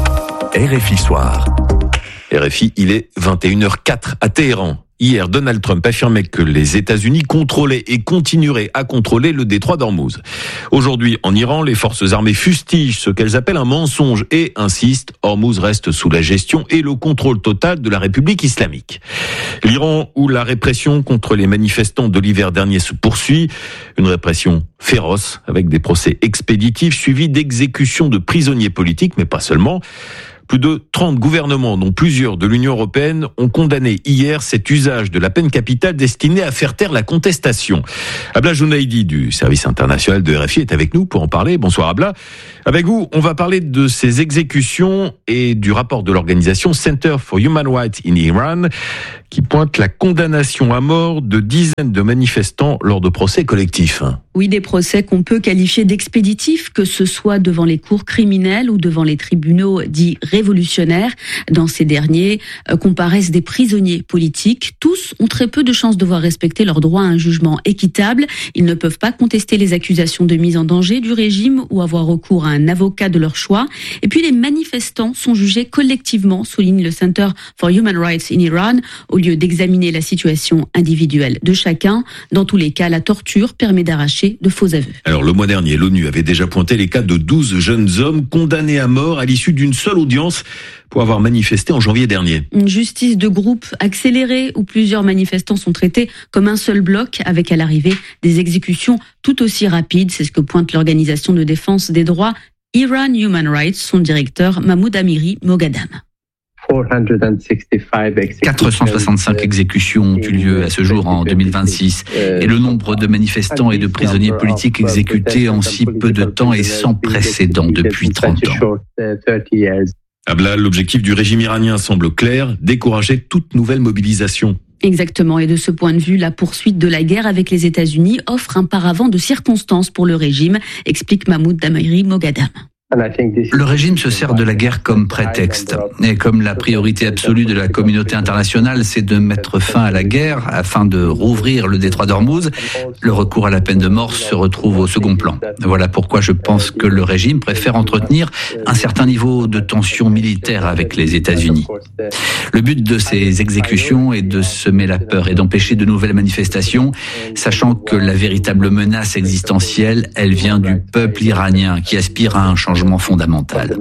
RFI Soir. RFI, il est 21h04 à Téhéran. Hier, Donald Trump affirmait que les États-Unis contrôlaient et continueraient à contrôler le détroit d'Ormuz. Aujourd'hui, en Iran, les forces armées fustigent ce qu'elles appellent un mensonge et insistent, Ormuz reste sous la gestion et le contrôle total de la République islamique. L'Iran, où la répression contre les manifestants de l'hiver dernier se poursuit, une répression féroce avec des procès expéditifs suivis d'exécutions de prisonniers politiques, mais pas seulement. Plus de 30 gouvernements, dont plusieurs de l'Union européenne, ont condamné hier cet usage de la peine capitale destiné à faire taire la contestation. Abla Jounaidi du service international de RFI est avec nous pour en parler. Bonsoir Abla. Avec vous, on va parler de ces exécutions et du rapport de l'organisation Center for Human Rights in Iran qui pointe la condamnation à mort de dizaines de manifestants lors de procès collectifs. Oui, des procès qu'on peut qualifier d'expéditifs, que ce soit devant les cours criminelles ou devant les tribunaux dits révolutionnaires. Dans ces derniers comparaissent des prisonniers politiques. Tous ont très peu de chances de voir respecter leur droit à un jugement équitable. Ils ne peuvent pas contester les accusations de mise en danger du régime ou avoir recours à un avocat de leur choix. Et puis les manifestants sont jugés collectivement, souligne le Center for Human Rights in Iran, au lieu d'examiner la situation individuelle de chacun. Dans tous les cas, la torture permet d'arracher de faux aveux. Alors le mois dernier, l'ONU avait déjà pointé les cas de 12 jeunes hommes condamnés à mort à l'issue d'une seule audience pour avoir manifesté en janvier dernier. Une justice de groupe accélérée où plusieurs manifestants sont traités comme un seul bloc avec à l'arrivée des exécutions tout aussi rapides. C'est ce que pointe l'organisation de défense des droits Iran Human Rights, son directeur Mahmoud Amiri Moghadam. 465 exécutions ont eu lieu à ce jour en 2026 et le nombre de manifestants et de prisonniers politiques exécutés en si peu de temps est sans précédent depuis 30 ans. Abla, l'objectif du régime iranien semble clair, décourager toute nouvelle mobilisation. Exactement, et de ce point de vue, la poursuite de la guerre avec les États-Unis offre un paravent de circonstances pour le régime, explique Mahmoud Amiri Moghadam. Le régime se sert de la guerre comme prétexte. Et comme la priorité absolue de la communauté internationale, c'est de mettre fin à la guerre afin de rouvrir le détroit d'Ormuz, le recours à la peine de mort se retrouve au second plan. Voilà pourquoi je pense que le régime préfère entretenir un certain niveau de tension militaire avec les États-Unis. Le but de ces exécutions est de semer la peur et d'empêcher de nouvelles manifestations, sachant que la véritable menace existentielle, elle vient du peuple iranien qui aspire à un changement fondamental.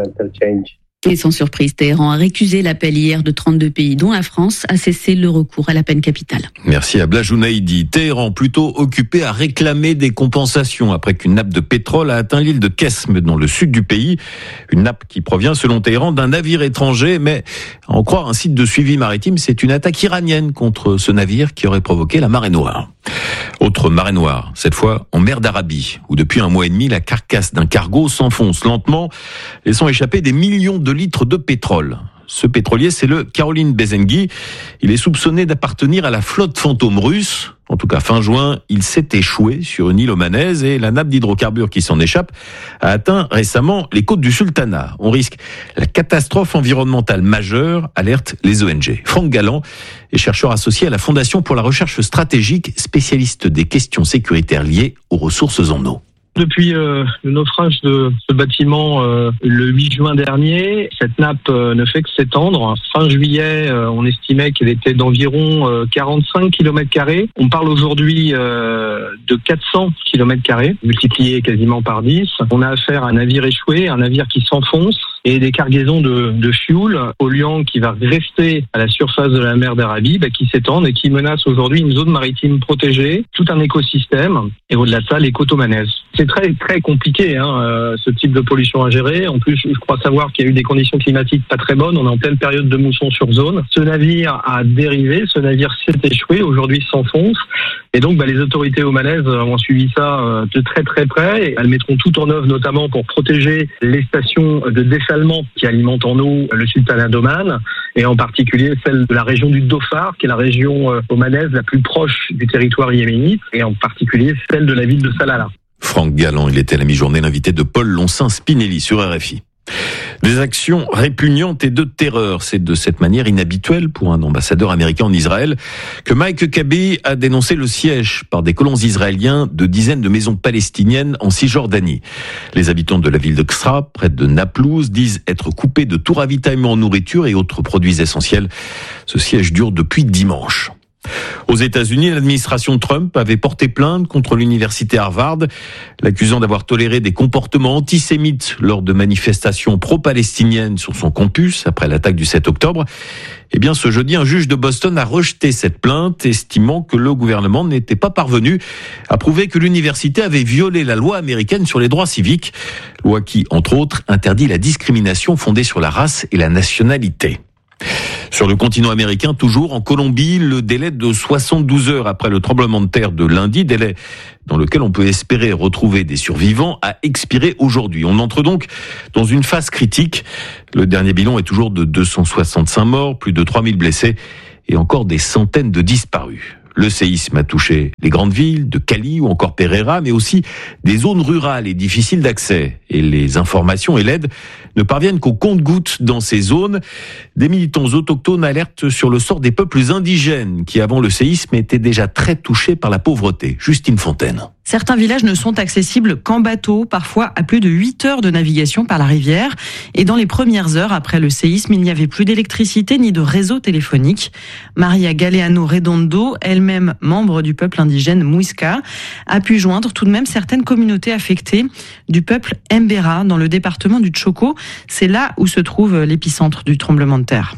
Et sans surprise, Téhéran a récusé l'appel hier de 32 pays, dont la France, à cesser le recours à la peine capitale. Merci Abla Jounaidi. Téhéran plutôt occupé à réclamer des compensations après qu'une nappe de pétrole a atteint l'île de Kesme dans le sud du pays. Une nappe qui provient selon Téhéran d'un navire étranger, mais à en croire un site de suivi maritime, c'est une attaque iranienne contre ce navire qui aurait provoqué la marée noire. Autre marée noire, cette fois en mer d'Arabie, où depuis un mois et demi, la carcasse d'un cargo s'enfonce lentement, laissant échapper des millions de litres de pétrole. Ce pétrolier, c'est le Caroline Bezengui. Il est soupçonné d'appartenir à la flotte fantôme russe. En tout cas, fin juin, il s'est échoué sur une île omanaise et la nappe d'hydrocarbures qui s'en échappe a atteint récemment les côtes du Sultanat. On risque la catastrophe environnementale majeure, alerte les ONG. Franck Galland est chercheur associé à la Fondation pour la recherche stratégique, spécialiste des questions sécuritaires liées aux ressources en eau. Depuis le naufrage de ce bâtiment le 8 juin dernier, cette nappe ne fait que s'étendre. Fin juillet, on estimait qu'elle était d'environ 45 km². On parle aujourd'hui de 400 km², multiplié quasiment par 10. On a affaire à un navire échoué, un navire qui s'enfonce, et des cargaisons de fuel polluant qui va rester à la surface de la mer d'Arabie, qui s'étendent et qui menacent aujourd'hui une zone maritime protégée, tout un écosystème, et au-delà de ça, les côtes omanaises. C'est très très compliqué, ce type de pollution à gérer. En plus, je crois savoir qu'il y a eu des conditions climatiques pas très bonnes. On est en pleine période de mousson sur zone. Ce navire a dérivé, ce navire s'est échoué, aujourd'hui s'enfonce. Et donc, les autorités omanaises ont suivi ça de très très près. Elles mettront tout en œuvre, notamment pour protéger les stations de dessalement qui alimentent en eau le Sultanat d'Oman, et en particulier celle de la région du Dhofar, qui est la région omanaise la plus proche du territoire yéménite, et en particulier celle de la ville de Salalah. Franck Galland, il était à la mi-journée l'invité de Paul Loncin-Spinelli sur RFI. Des actions répugnantes et de terreur. C'est de cette manière inhabituelle pour un ambassadeur américain en Israël que Mike Huckabee a dénoncé le siège par des colons israéliens de dizaines de maisons palestiniennes en Cisjordanie. Les habitants de la ville de Ksra, près de Naplouse, disent être coupés de tout ravitaillement en nourriture et autres produits essentiels. Ce siège dure depuis dimanche. Aux États-Unis, l'administration Trump avait porté plainte contre l'université Harvard, l'accusant d'avoir toléré des comportements antisémites lors de manifestations pro-palestiniennes sur son campus après l'attaque du 7 octobre. Eh bien, ce jeudi, un juge de Boston a rejeté cette plainte, estimant que le gouvernement n'était pas parvenu à prouver que l'université avait violé la loi américaine sur les droits civiques, loi qui, entre autres, interdit la discrimination fondée sur la race et la nationalité. Sur le continent américain, toujours en Colombie, le délai de 72 heures après le tremblement de terre de lundi, délai dans lequel on peut espérer retrouver des survivants, a expiré aujourd'hui. On entre donc dans une phase critique. Le dernier bilan est toujours de 265 morts, plus de 3000 blessés et encore des centaines de disparus. Le séisme a touché les grandes villes de Cali ou encore Pereira, mais aussi des zones rurales et difficiles d'accès. Et les informations et l'aide ne parviennent qu'au compte-gouttes dans ces zones. Des militants autochtones alertent sur le sort des peuples indigènes qui, avant le séisme, étaient déjà très touchés par la pauvreté. Justine Fontaine. Certains villages ne sont accessibles qu'en bateau, parfois à plus de 8 heures de navigation par la rivière. Et dans les premières heures après le séisme, il n'y avait plus d'électricité ni de réseau téléphonique. Maria Galeano Redondo, elle-même membre du peuple indigène Muisca, a pu joindre tout de même certaines communautés affectées du peuple Mbera dans le département du Choco. C'est là où se trouve l'épicentre du tremblement de terre.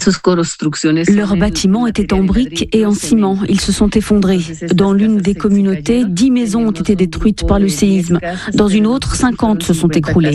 Leurs bâtiments étaient en briques et en ciment. Ils se sont effondrés. Dans l'une des communautés, 10 maisons ont été détruites par le séisme. Dans une autre, 50 se sont écroulées.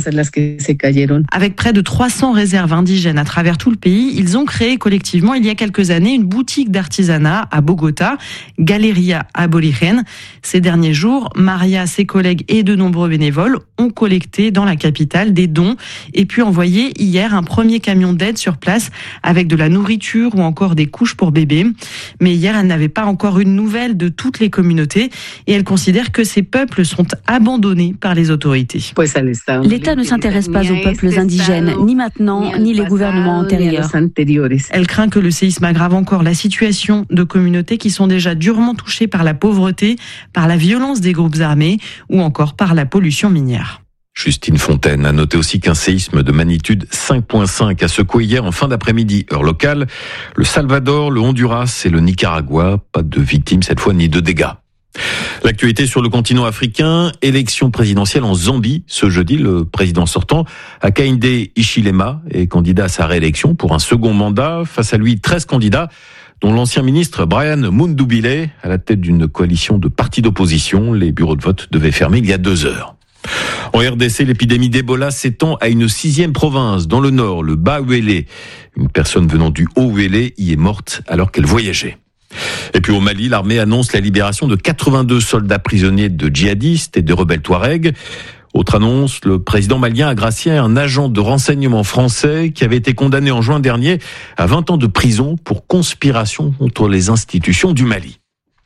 Avec près de 300 réserves indigènes à travers tout le pays, ils ont créé collectivement il y a quelques années une boutique d'artisanat à Bogota, Galeria Aborigen. Ces derniers jours, Maria, ses collègues et de nombreux bénévoles ont collecté dans la capitale des dons et puis envoyé hier un premier camion d'aide sur place avec de la nourriture ou encore des couches pour bébés. Mais hier, elle n'avait pas encore une nouvelle de toutes les communautés et elle considère que ces peuples sont abandonnés par les autorités. L'État ne s'intéresse pas aux peuples indigènes, ni maintenant, ni les gouvernements antérieurs. Elle craint que le séisme aggrave encore la situation de communautés qui sont déjà durement touchées par la pauvreté, par la violence des groupes armés ou encore par la pollution minière. Justine Fontaine a noté aussi qu'un séisme de magnitude 5.5 a secoué hier en fin d'après-midi, heure locale, le Salvador, le Honduras et le Nicaragua. Pas de victimes cette fois ni de dégâts. L'actualité sur le continent africain, élection présidentielle en Zambie. Ce jeudi, le président sortant, Hakainde Hichilema, est candidat à sa réélection pour un second mandat. Face à lui, 13 candidats, dont l'ancien ministre Brian Mundubile, à la tête d'une coalition de partis d'opposition. Les bureaux de vote devaient fermer il y a 2 heures. En RDC, l'épidémie d'Ebola s'étend à une 6e province, dans le nord, le Bas-Uélé. Une personne venant du Haut-Uélé y est morte alors qu'elle voyageait. Et puis au Mali, l'armée annonce la libération de 82 soldats prisonniers de djihadistes et de rebelles touaregs. Autre annonce, le président malien a gracié un agent de renseignement français qui avait été condamné en juin dernier à 20 ans de prison pour conspiration contre les institutions du Mali.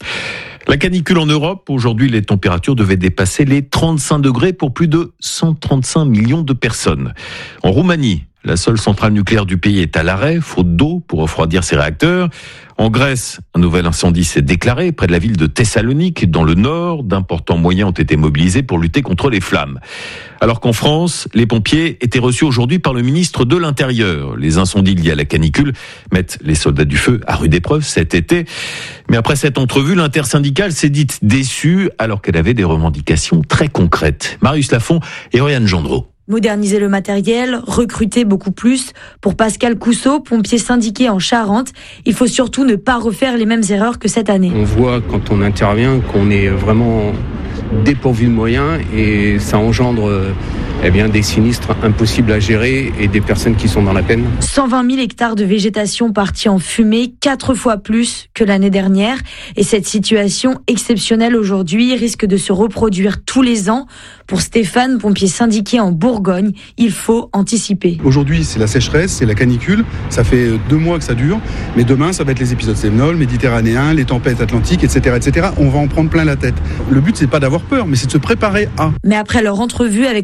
La canicule en Europe, aujourd'hui les températures devaient dépasser les 35 degrés pour plus de 135 millions de personnes. En Roumanie, la seule centrale nucléaire du pays est à l'arrêt, faute d'eau pour refroidir ses réacteurs. En Grèce, un nouvel incendie s'est déclaré près de la ville de Thessalonique, dans le nord. D'importants moyens ont été mobilisés pour lutter contre les flammes. Alors qu'en France, les pompiers étaient reçus aujourd'hui par le ministre de l'Intérieur. Les incendies liés à la canicule mettent les soldats du feu à rude épreuve cet été. Mais après cette entrevue, l'intersyndicale s'est dite déçue alors qu'elle avait des revendications très concrètes. Marius Lafont et Oriane Gendreau. Moderniser le matériel, recruter beaucoup plus. Pour Pascal Cousseau, pompier syndiqué en Charente, il faut surtout ne pas refaire les mêmes erreurs que cette année. On voit quand on intervient qu'on est vraiment dépourvu de moyens et ça engendre des sinistres impossibles à gérer et des personnes qui sont dans la peine. 120 000 hectares de végétation partis en fumée, 4 fois plus que l'année dernière. Et cette situation exceptionnelle aujourd'hui risque de se reproduire tous les ans. Pour Stéphane, pompier syndiqué en Bourgogne, il faut anticiper. Aujourd'hui, c'est la sécheresse, c'est la canicule. Ça fait 2 mois que ça dure. Mais demain, ça va être les épisodes sévenols, méditerranéens, les tempêtes atlantiques, etc., etc. On va en prendre plein la tête. Le but, c'est pas d'avoir peur, mais c'est de se préparer à. Mais après leur entrevue avec le ministre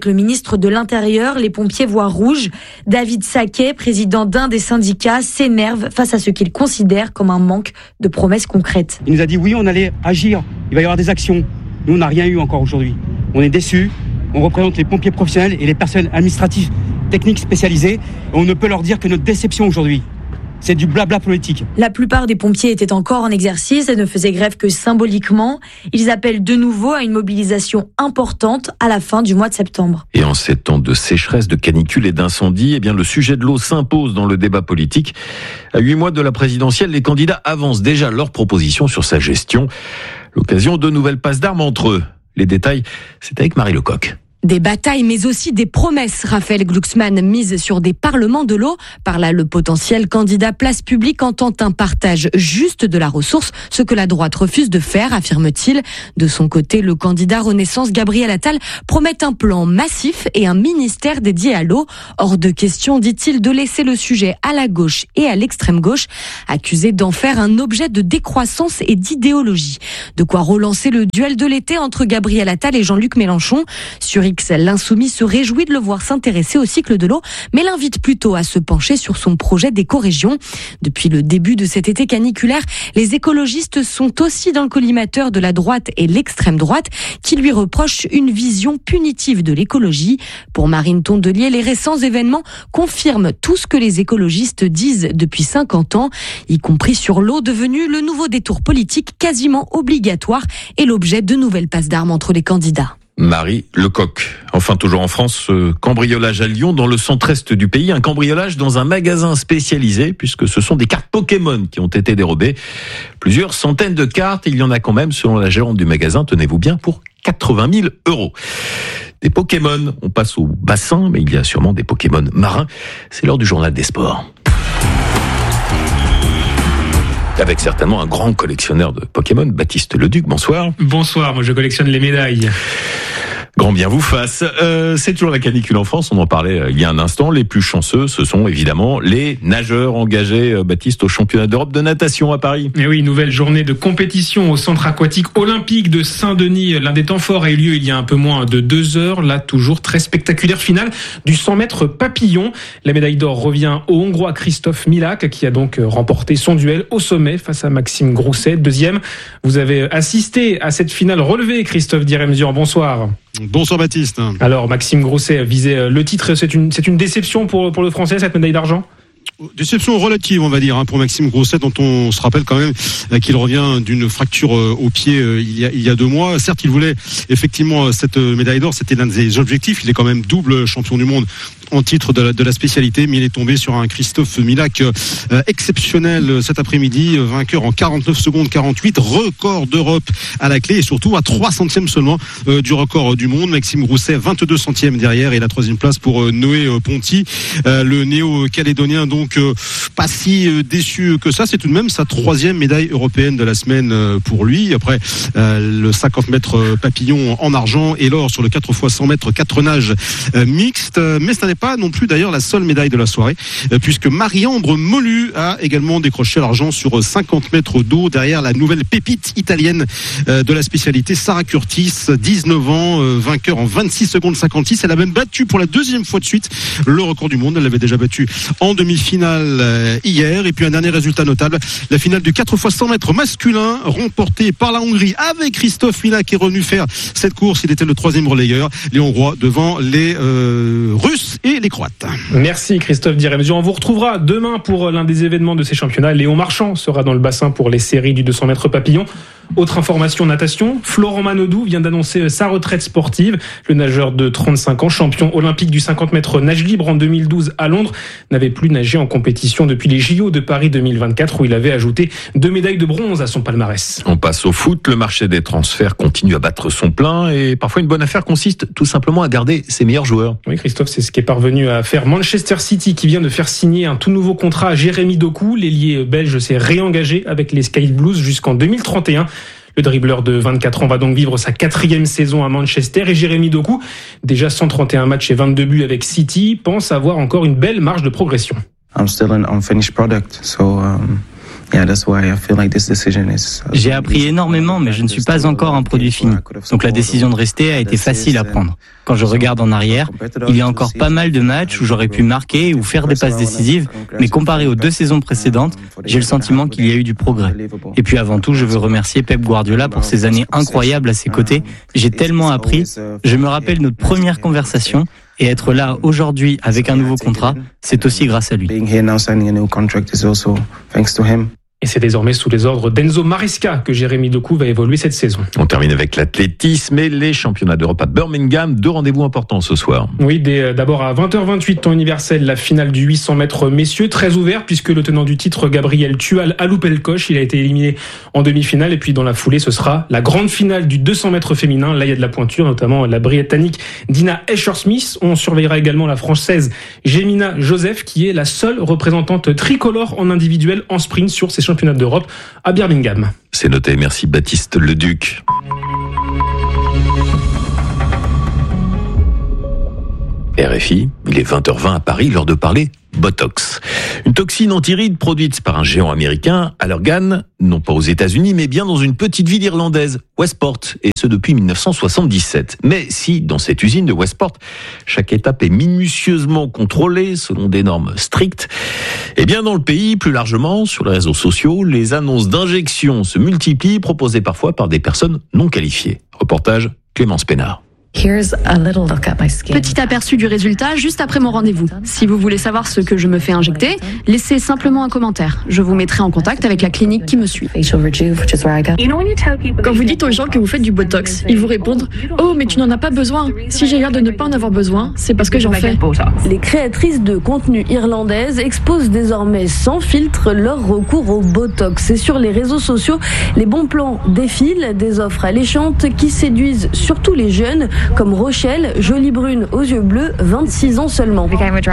ministre de l'Intérieur, les pompiers voient rouge. David Saquet, président d'un des syndicats, s'énerve face à ce qu'il considère comme un manque de promesses concrètes. Il nous a dit oui, on allait agir, il va y avoir des actions. Nous, on n'a rien eu encore aujourd'hui. On est déçus, on représente les pompiers professionnels et les personnes administratives techniques spécialisées. Et on ne peut leur dire que notre déception aujourd'hui. C'est du blabla politique. La plupart des pompiers étaient encore en exercice et ne faisaient grève que symboliquement. Ils appellent de nouveau à une mobilisation importante à la fin du mois de septembre. Et en ces temps de sécheresse, de canicule et d'incendie, eh bien le sujet de l'eau s'impose dans le débat politique. À 8 mois de la présidentielle, les candidats avancent déjà leurs propositions sur sa gestion. L'occasion de nouvelles passes d'armes entre eux. Les détails, c'est avec Marie Lecoq. Des batailles, mais aussi des promesses. Raphaël Glucksmann mise sur des parlements de l'eau. Par là, le potentiel candidat Place Publique entend un partage juste de la ressource, ce que la droite refuse de faire, affirme-t-il. De son côté, le candidat Renaissance Gabriel Attal promet un plan massif et un ministère dédié à l'eau. Hors de question, dit-il, de laisser le sujet à la gauche et à l'extrême gauche, accusé d'en faire un objet de décroissance et d'idéologie. De quoi relancer le duel de l'été entre Gabriel Attal et Jean-Luc Mélenchon. Sur X, l'insoumis se réjouit de le voir s'intéresser au cycle de l'eau, mais l'invite plutôt à se pencher sur son projet d'éco-région. Depuis le début de cet été caniculaire, les écologistes sont aussi dans le collimateur de la droite et l'extrême droite, qui lui reprochent une vision punitive de l'écologie. Pour Marine Tondelier, les récents événements confirment tout ce que les écologistes disent depuis 50 ans, y compris sur l'eau, devenue le nouveau détour politique quasiment obligatoire et l'objet de nouvelles passes d'armes entre les candidats. Marie Lecoq. Enfin, toujours en France, cambriolage à Lyon, dans le centre-est du pays. Un cambriolage dans un magasin spécialisé, puisque ce sont des cartes Pokémon qui ont été dérobées. Plusieurs centaines de cartes, il y en a quand même, selon la gérante du magasin, tenez-vous bien, pour 80 000 €. Des Pokémon, on passe au bassin, mais il y a sûrement des Pokémon marins. C'est l'heure du journal des sports. Avec certainement un grand collectionneur de Pokémon, Baptiste Leduc. Bonsoir. Bonsoir, moi je collectionne les médailles. Grand bien vous fasse. C'est toujours la canicule en France, on en parlait il y a un instant. Les plus chanceux, ce sont évidemment les nageurs engagés, Baptiste, au championnat d'Europe de natation à Paris. Et oui, nouvelle journée de compétition au centre aquatique olympique de Saint-Denis. L'un des temps forts a eu lieu il y a un peu moins de 2 heures. Là, toujours très spectaculaire finale du 100 mètres papillon. La médaille d'or revient au Hongrois Christophe Milák, qui a donc remporté son duel au sommet face à Maxime Grousset, deuxième. Vous avez assisté à cette finale relevée, Christophe Diremzian. Bonsoir. Bonsoir Baptiste. Alors Maxime Grousset visait le titre, c'est une déception pour le Français, cette médaille d'argent ? Déception relative, on va dire, pour Maxime Grousset, dont on se rappelle quand même qu'il revient d'une fracture au pied il y a 2 mois. Certes, il voulait effectivement cette médaille d'or, c'était l'un des objectifs. Il est quand même double champion du monde en titre de la spécialité, mais il est tombé sur un Christophe Milák exceptionnel cet après-midi, vainqueur en 49 secondes 48, record d'Europe à la clé et surtout à 3 centièmes seulement du record du monde. Maxime Grousset 22 centièmes derrière et la 3e place pour Noé Ponty, le néo-calédonien, donc pas si déçu que ça. C'est tout de même sa 3e médaille européenne de la semaine pour lui, après le 50 mètres papillon en argent et l'or sur le 4x100 mètres 4 nages mixte. Mais ça n'est pas non plus d'ailleurs la seule médaille de la soirée, puisque Marie-Ambre Molu a également décroché l'argent sur 50 mètres d'eau derrière la nouvelle pépite italienne de la spécialité, Sarah Curtis, 19 ans, vainqueur en 26 secondes 56. Elle a même battu pour la 2e fois de suite le record du monde. Elle l'avait déjà battu en demi-finale hier. Et puis un dernier résultat notable, la finale du 4x100 mètres masculin remportée par la Hongrie avec Christophe Milák, qui est revenu faire cette course. Il était le 3e relayeur, les Hongrois devant les Russes et les Croates. Merci Christophe Diremzian. On vous retrouvera demain pour l'un des événements de ces championnats. Léon Marchand sera dans le bassin pour les séries du 200 mètres papillon. Autre information natation, Florent Manodou vient d'annoncer sa retraite sportive. Le nageur de 35 ans, champion olympique du 50 mètres nage libre en 2012 à Londres, n'avait plus nagé en compétition depuis les JO de Paris 2024 où il avait ajouté 2 médailles de bronze à son palmarès. On passe au foot. Le marché des transferts continue à battre son plein et parfois une bonne affaire consiste tout simplement à garder ses meilleurs joueurs. Oui Christophe, c'est ce qu'est parvenu à faire Manchester City, qui vient de faire signer un tout nouveau contrat à Jérémy Doku. L'ailier belge s'est réengagé avec les Sky Blues jusqu'en 2031. Le dribbleur de 24 ans va donc vivre sa 4e saison à Manchester et Jérémy Doku, déjà 131 matchs et 22 buts avec City, pense avoir encore une belle marge de progression. I'm still an unfinished product, so J'ai appris énormément, mais je ne suis pas encore un produit fini. Donc la décision de rester a été facile à prendre. Quand je regarde en arrière, il y a encore pas mal de matchs où j'aurais pu marquer ou faire des passes décisives, mais comparé aux 2 saisons précédentes, j'ai le sentiment qu'il y a eu du progrès. Et puis avant tout, je veux remercier Pep Guardiola pour ces années incroyables à ses côtés. J'ai tellement appris. Je me rappelle notre première conversation. Et être là aujourd'hui avec un nouveau contrat, c'est aussi grâce à lui. Et c'est désormais sous les ordres d'Enzo Maresca que Jérémy Doku va évoluer cette saison. On termine avec l'athlétisme et les championnats d'Europe à Birmingham. 2 rendez-vous importants ce soir. Oui, d'abord à 20h28, temps universel, la finale du 800 mètres messieurs, très ouvert puisque le tenant du titre, Gabriel Tual, a loupé le coche. Il a été éliminé en demi-finale et puis dans la foulée, ce sera la grande finale du 200 mètres féminin. Là, il y a de la pointure, notamment la Britannique Dina Escher-Smith. On surveillera également la Française Jemina Joseph qui est la seule représentante tricolore en individuel en sprint sur ces championnats d'Europe à Birmingham. C'est noté, merci Baptiste Leduc. RFI, il est 20h20 à Paris, l'heure de parler Botox. Une toxine antiride produite par un géant américain à l'organe, non pas aux États-Unis, mais bien dans une petite ville irlandaise, Westport, et ce depuis 1977. Mais si, dans cette usine de Westport, chaque étape est minutieusement contrôlée selon des normes strictes, eh bien dans le pays, plus largement, sur les réseaux sociaux, les annonces d'injection se multiplient, proposées parfois par des personnes non qualifiées. Reportage Clémence Pénard. Petit aperçu du résultat juste après mon rendez-vous. Si vous voulez savoir ce que je me fais injecter, laissez simplement un commentaire. Je vous mettrai en contact avec la clinique qui me suit. Quand vous dites aux gens que vous faites du Botox, ils vous répondent « Oh, mais tu n'en as pas besoin. Si j'ai l'air de ne pas en avoir besoin, c'est parce que j'en fais. » Les créatrices de contenu irlandaises exposent désormais sans filtre leur recours au Botox. Et sur les réseaux sociaux, les bons plans défilent, des offres alléchantes qui séduisent surtout les jeunes, comme Rochelle, jolie brune aux yeux bleus, 26 ans seulement.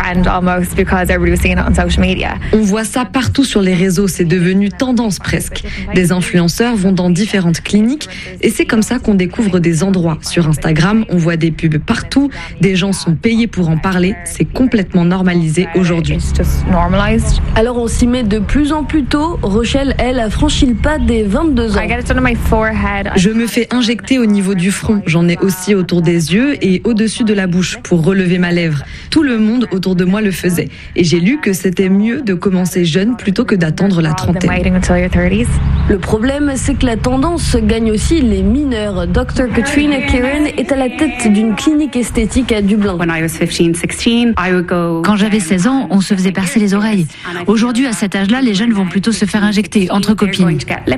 On voit ça partout sur les réseaux, c'est devenu tendance presque. Des influenceurs vont dans différentes cliniques et c'est comme ça qu'on découvre des endroits. Sur Instagram, on voit des pubs partout, des gens sont payés pour en parler, c'est complètement normalisé aujourd'hui. Alors on s'y met de plus en plus tôt. Rochelle, elle, a franchi le pas des 22 ans. Je me fais injecter au niveau du front, j'en ai aussi autour des yeux et au-dessus de la bouche pour relever ma lèvre. Tout le monde autour de moi le faisait. Et j'ai lu que c'était mieux de commencer jeune plutôt que d'attendre la trentaine. Le problème, c'est que la tendance gagne aussi les mineurs. Dr. Katrina Kieran est à la tête d'une clinique esthétique à Dublin. Quand j'avais 16 ans, on se faisait percer les oreilles. Aujourd'hui, à cet âge-là, les jeunes vont plutôt se faire injecter entre copines.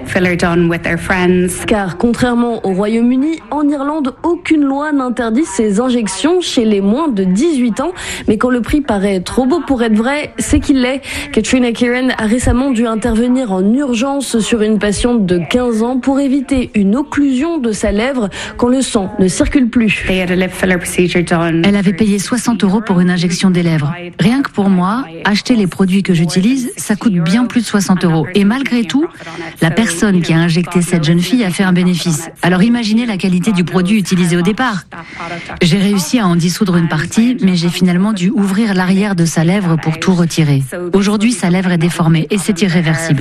Car contrairement au Royaume-Uni, en Irlande, aucune loi n'interdit ces injections chez les moins de 18 ans. Mais quand le prix paraît trop beau pour être vrai, c'est qu'il l'est. Katrina Kieran a récemment dû intervenir en urgence sur une patiente de 15 ans pour éviter une occlusion de sa lèvre quand le sang ne circule plus. Elle avait payé 60 € pour une injection des lèvres. Rien que pour moi, acheter les produits que j'utilise, ça coûte bien plus de 60 €. Et malgré tout, la personne qui a injecté cette jeune fille a fait un bénéfice. Alors imaginez la qualité du produit utilisé au départ. J'ai réussi à en dissoudre une partie, mais j'ai finalement dû ouvrir l'arrière de sa lèvre pour tout retirer. Aujourd'hui, sa lèvre est déformée et c'est irréversible.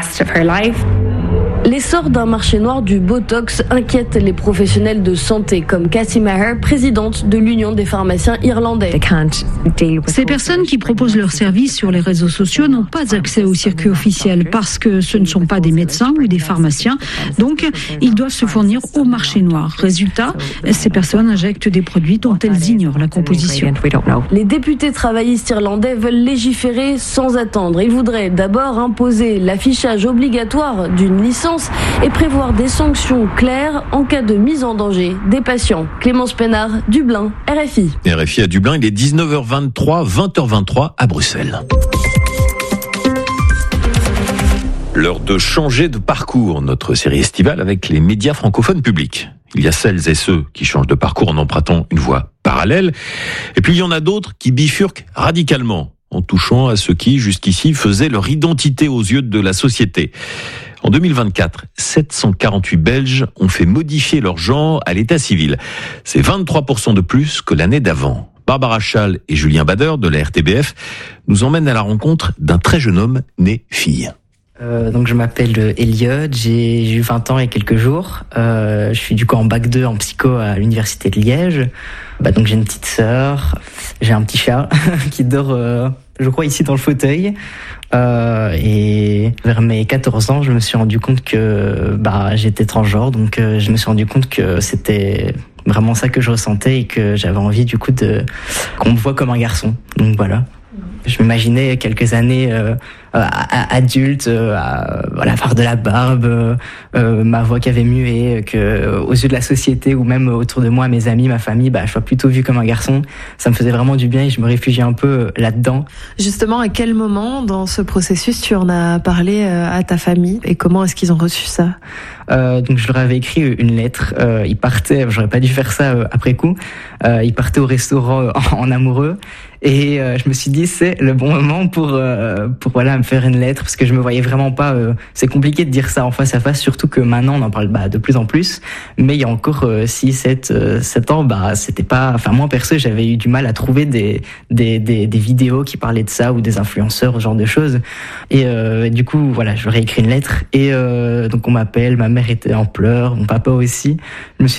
L'essor d'un marché noir du Botox inquiète les professionnels de santé, comme Cassie Maher, présidente de l'Union des pharmaciens irlandais. Ces personnes qui proposent leurs services sur les réseaux sociaux n'ont pas accès au circuit officiel parce que ce ne sont pas des médecins ou des pharmaciens, donc ils doivent se fournir au marché noir. Résultat, ces personnes injectent des produits dont elles ignorent la composition. Les députés travaillistes irlandais veulent légiférer sans attendre. Ils voudraient d'abord imposer l'affichage obligatoire d'une licence et prévoir des sanctions claires en cas de mise en danger des patients. Clémence Pénard, Dublin, RFI. RFI à Dublin, il est 19h23, 20h23 à Bruxelles. L'heure de changer de parcours, notre série estivale avec les médias francophones publics. Il y a celles et ceux qui changent de parcours en empruntant une voie parallèle. Et puis il y en a d'autres qui bifurquent radicalement en touchant à ce qui, jusqu'ici, faisait leur identité aux yeux de la société. En 2024, 748 Belges ont fait modifier leur genre à l'état civil. C'est 23% de plus que l'année d'avant. Barbara Schall et Julien Bader de la RTBF nous emmènent à la rencontre d'un très jeune homme né fille. Donc je m'appelle Elliot, j'ai eu 20 ans et quelques jours. Je suis du coup en bac 2 en psycho à l'université de Liège. Donc j'ai une petite sœur, j'ai un petit chat qui dort, je crois, ici dans le fauteuil. Et vers mes 14 ans, je me suis rendu compte que j'étais transgenre, donc je me suis rendu compte que c'était vraiment ça que je ressentais et que j'avais envie du coup qu'on me voit comme un garçon. Donc voilà. Je m'imaginais quelques années adulte, faire de la barbe, ma voix qui avait mué, que aux yeux de la société ou même autour de moi, mes amis, ma famille, je sois plutôt vu comme un garçon. Ça me faisait vraiment du bien et je me réfugiais un peu là-dedans. Justement, à quel moment dans ce processus tu en as parlé à ta famille et comment est-ce qu'ils ont reçu ça ? Donc je leur avais écrit une lettre. Ils partaient, j'aurais pas dû faire ça après coup. Ils partaient au restaurant en amoureux et je me suis dit c'est le bon moment pour me faire une lettre parce que je me voyais vraiment pas. C'est compliqué de dire ça en face à face, surtout que maintenant on en parle de plus en plus. Mais il y a encore 7 ans, c'était pas. Enfin moi perso j'avais eu du mal à trouver des vidéos qui parlaient de ça ou des influenceurs, ce genre de choses. Et du coup voilà, je leur ai écrit une lettre et donc on m'appelle. Ma mère était en pleurs, mon papa aussi. Je me suis